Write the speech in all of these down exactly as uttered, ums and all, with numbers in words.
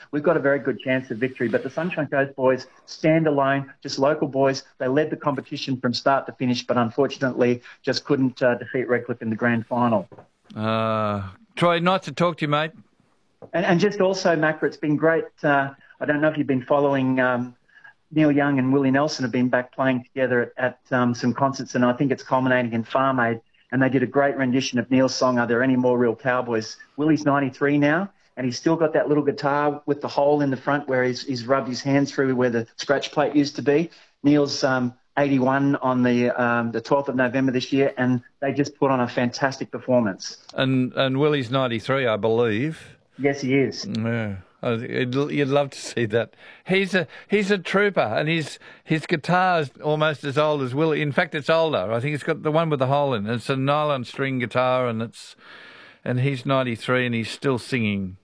we've got a very good chance of victory. But the Sunshine Coast boys stand alone, just local boys. They led the competition from start to finish, but unfortunately just couldn't uh, defeat Redcliffe in the grand final. Uh, Troy, nice to talk to you, mate. And, and just also, Macca, it's been great. Uh, I don't know if you've been following um, Neil Young and Willie Nelson have been back playing together at, at um, some concerts, and I think it's culminating in Farm Aid. And they did a great rendition of Neil's song, Are There Any More Real Cowboys? Willie's ninety-three now, and he's still got that little guitar with the hole in the front where he's, he's rubbed his hands through where the scratch plate used to be. Neil's um, eighty-one on the um, the twelfth of November this year, and they just put on a fantastic performance. And and Willie's ninety-three, I believe. Yes, he is. Yeah. You'd love to see that. He's a he's a trooper, and his his guitar's almost as old as Willie. In fact, it's older. I think it's got the one with the hole in it. It's a nylon string guitar, and it's and he's ninety-three, and he's still singing.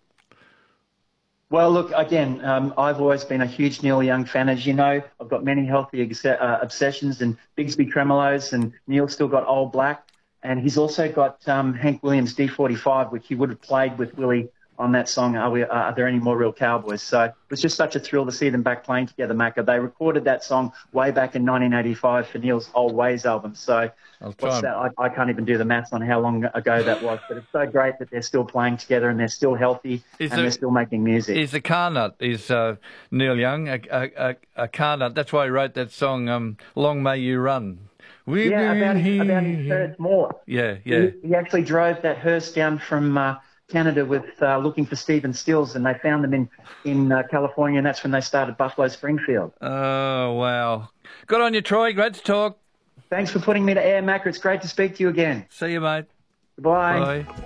Well, look, again, um, I've always been a huge Neil Young fan. As you know, I've got many healthy ex- uh, obsessions and Bigsby Tremolos, and Neil's still got Old Black, and he's also got um, Hank Williams' D forty-five, which he would have played with Willie on that song, Are, we, uh, Are There Any More Real Cowboys? So it was just such a thrill to see them back playing together, Macca. They recorded that song way back in nineteen eighty-five for Neil's Old Ways album. So what's that? I, I can't even do the maths on how long ago that was, but it's so great that they're still playing together and they're still healthy is and the, they're still making music. Is the car nut, is uh, Neil Young, a, a, a, a car nut. That's why he wrote that song, um, Long May You Run. We've yeah, about, about his Hearst more. Yeah, yeah. He, he actually drove that Hearst down from... Uh, Canada with uh, looking for Stephen Stills, and they found them in in uh, California, and that's when they started Buffalo Springfield. Oh, wow. Good on you, Troy. Great to talk. Thanks for putting me to air, Macca. It's great to speak to you again. See you, mate. Bye. Bye.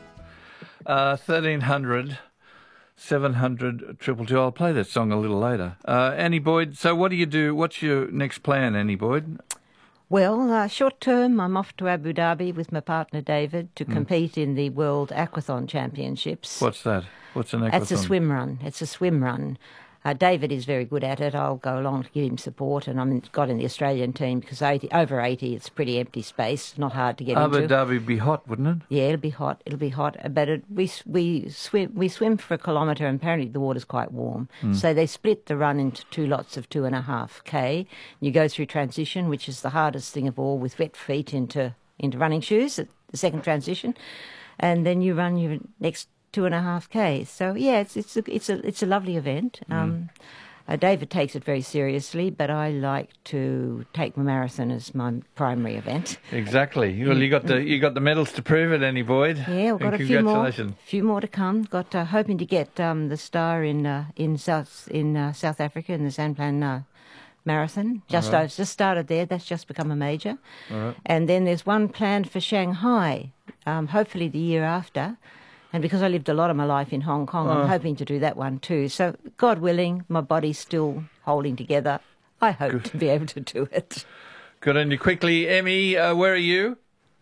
Uh, thirteen hundred, seven hundred, triple two. I'll play that song a little later. Uh, Annie Boyd, so what do you do? What's your next plan, Annie Boyd? Well, uh, short term, I'm off to Abu Dhabi with my partner David to mm. compete in the World Aquathon Championships. What's that? What's an aquathon? It's a swim run. It's a swim run. Uh, David is very good at it. I'll go along to give him support, and I'm in, got in the Australian team because eighty, over eighty, it's pretty empty space, not hard to get Abu into. Abu Dhabi would be hot, wouldn't it? Yeah, it'll be hot. It'll be hot. But it, we we swim we swim for a kilometre, and apparently the water's quite warm. Mm. So they split the run into two lots of two and a half k. You go through transition, which is the hardest thing of all, with wet feet into into running shoes. The second transition, and then you run your next two and a half k. So yeah, it's it's a, it's a it's a lovely event. Mm. Um, uh, David takes it very seriously, but I like to take my marathon as my primary event. Exactly. Well, you got the you got the medals to prove it, Annie Boyd. Yeah, we've got and a few more, congratulations. few more to come. Got uh, hoping to get um, the star in uh, in South in uh, South Africa in the Sanplan uh, Marathon. Just right. I've just started there. That's just become a major. All right. And then there's one planned for Shanghai, um, hopefully the year after. And because I lived a lot of my life in Hong Kong, oh. I'm hoping to do that one too. So, God willing, my body's still holding together. I hope Good. to be able to do it. Good on you. Quickly, Emmy, uh, where are you?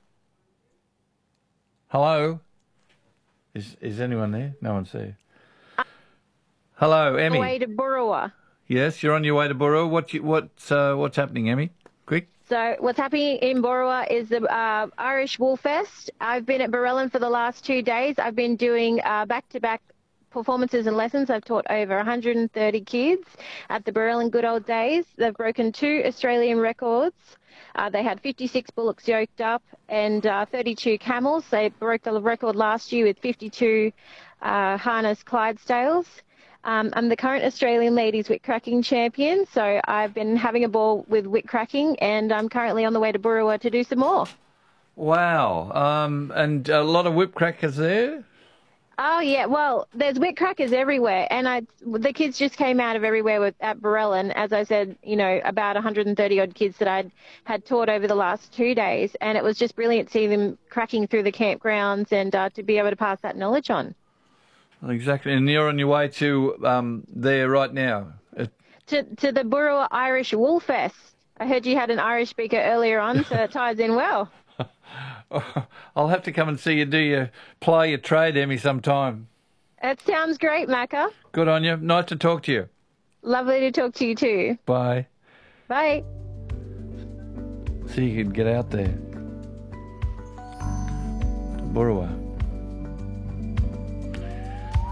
Hello? Is is anyone there? No one's there. Hello, Emmy. On the way to Burrawa. Yes, you're on your way to Burrawa. What you, what's, uh, what's happening, Emmy? Quick. So what's happening in Burrawa is the uh, Irish Wool Fest. I've been at Barellan for the last two days. I've been doing uh, back-to-back performances and lessons. I've taught over one hundred thirty kids at the Barellan Good Old Days. They've broken two Australian records. Uh, they had fifty-six bullocks yoked up and uh, thirty-two camels. They broke the record last year with fifty-two uh, harness Clydesdales. Um, I'm the current Australian Ladies Whip Cracking Champion, so I've been having a ball with whip cracking, and I'm currently on the way to Burrawa to do some more. Wow. Um, and a lot of whip crackers there? Oh, yeah. Well, there's whip crackers everywhere, and I, the kids just came out of everywhere with, at Barellan. As I said, you know, about one hundred thirty odd kids that I had taught over the last two days, and it was just brilliant seeing them cracking through the campgrounds and uh, to be able to pass that knowledge on. Exactly, and you're on your way to um, there right now. To to the Burrawa Irish Wool Fest. I heard you had an Irish speaker earlier on, so it ties in well. I'll have to come and see you do your play your trade, Emmy, sometime. That sounds great, Macca. Good on you. Nice to talk to you. Lovely to talk to you too. Bye. Bye. See you can get out there. Burrawa.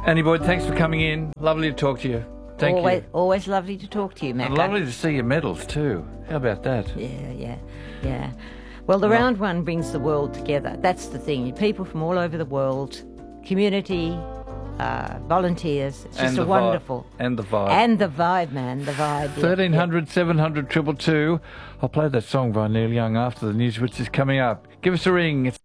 Annie Boyd, thanks for coming in. Lovely to talk to you. Thank always, you. Always lovely to talk to you, Macca. And lovely to see your medals too. How about that? Yeah, yeah, yeah. Well, the round one brings the world together. That's the thing. People from all over the world, community, uh, volunteers. It's just and a the wonderful. Vibe. And the vibe. And the vibe, man. The vibe. thirteen hundred, seven hundred, two two two. I'll play that song by Neil Young after the news, which is coming up. Give us a ring. It's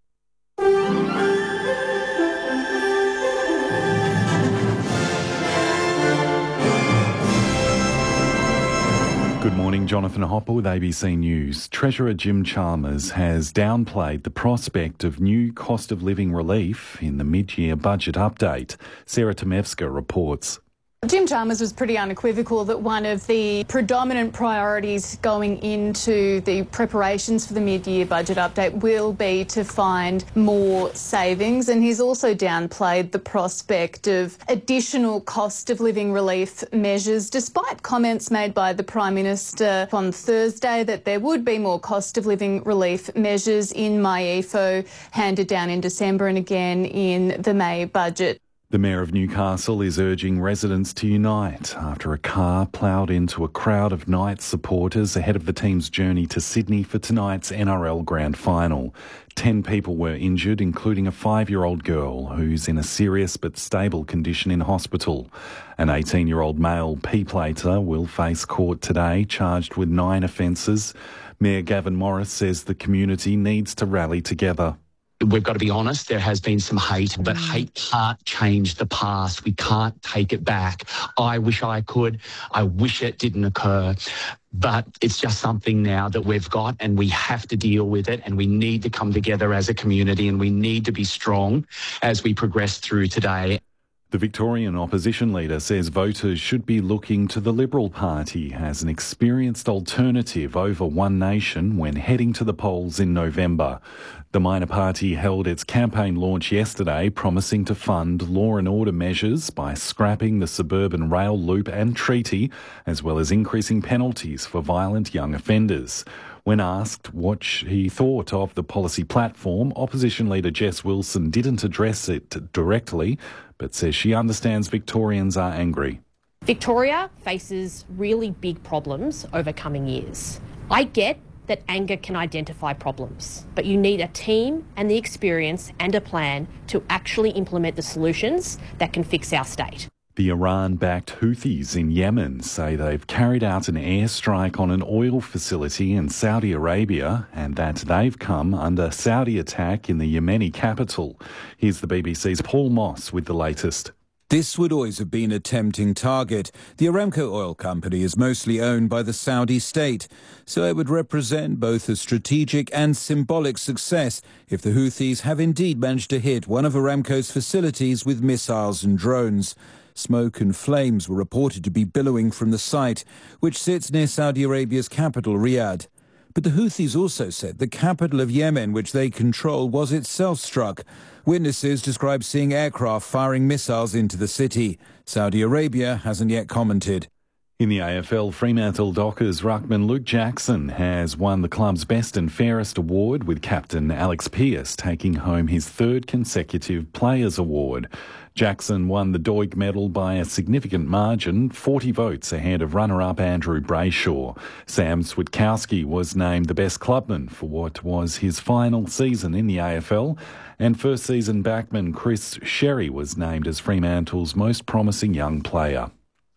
Good morning, Jonathan Hopper with A B C News. Treasurer Jim Chalmers has downplayed the prospect of new cost of living relief in the mid-year budget update. Sarah Tomevska reports. Jim Chalmers was pretty unequivocal that one of the predominant priorities going into the preparations for the mid-year budget update will be to find more savings, and he's also downplayed the prospect of additional cost of living relief measures, despite comments made by the Prime Minister on Thursday that there would be more cost of living relief measures in MyEFO handed down in December and again in the May budget. The Mayor of Newcastle is urging residents to unite after a car ploughed into a crowd of Knights supporters ahead of the team's journey to Sydney for tonight's N R L Grand Final. Ten people were injured, including a five-year-old girl who's in a serious but stable condition in hospital. An eighteen-year-old male P-plater will face court today, charged with nine offences. Mayor Gavin Morris says the community needs to rally together. We've got to be honest, there has been some hate, but hate can't change the past. We can't take it back. I wish I could. I wish it didn't occur. But it's just something now that we've got, and we have to deal with it, and we need to come together as a community, and we need to be strong as we progress through today. The Victorian opposition leader says voters should be looking to the Liberal Party as an experienced alternative over One Nation when heading to the polls in November. The minor party held its campaign launch yesterday, promising to fund law and order measures by scrapping the suburban rail loop and treaty, as well as increasing penalties for violent young offenders. When asked what he thought of the policy platform, opposition leader Jess Wilson didn't address it directly, but says she understands Victorians are angry. Victoria faces really big problems over coming years. I get that anger can identify problems, but you need a team and the experience and a plan to actually implement the solutions that can fix our state. The Iran-backed Houthis in Yemen say they've carried out an airstrike on an oil facility in Saudi Arabia and that they've come under Saudi attack in the Yemeni capital. Here's the B B C's Paul Moss with the latest. This would always have been a tempting target. The Aramco oil company is mostly owned by the Saudi state, so it would represent both a strategic and symbolic success if the Houthis have indeed managed to hit one of Aramco's facilities with missiles and drones. Smoke and flames were reported to be billowing from the site, which sits near Saudi Arabia's capital, Riyadh. But the Houthis also said the capital of Yemen, which they control, was itself struck. Witnesses describe seeing aircraft firing missiles into the city. Saudi Arabia hasn't yet commented. In the A F L, Fremantle Dockers ruckman Luke Jackson has won the club's Best and Fairest award, with captain Alex Pearce taking home his third consecutive Players' Award. Jackson won the Doig medal by a significant margin, forty votes ahead of runner-up Andrew Brayshaw. Sam Switkowski was named the best clubman for what was his final season in the A F L, and first-season backman Chris Sherry was named as Fremantle's most promising young player.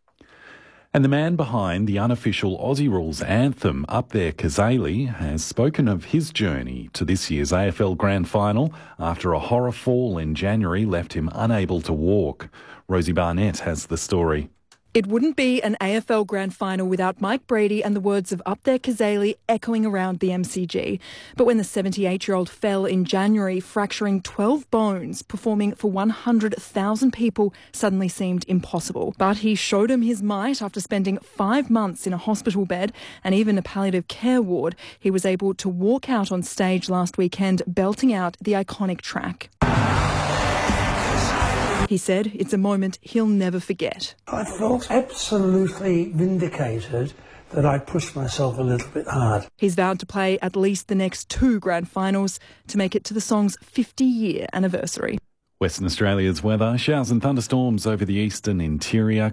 And the man behind the unofficial Aussie Rules anthem, Up There Kazali, has spoken of his journey to this year's A F L Grand Final after a horror fall in January left him unable to walk. Rosie Barnett has the story. It wouldn't be an A F L Grand Final without Mike Brady and the words of Up There Kazali echoing around the M C G. But when the seventy-eight-year-old fell in January, fracturing twelve bones, performing for one hundred thousand people suddenly seemed impossible. But he showed him his might after spending five months in a hospital bed and even a palliative care ward. He was able to walk out on stage last weekend, belting out the iconic track. He said it's a moment he'll never forget. I felt absolutely vindicated that I pushed myself a little bit hard. He's vowed to play at least the next two grand finals to make it to the song's fifty-year anniversary. Western Australia's weather, showers and thunderstorms over the eastern interior.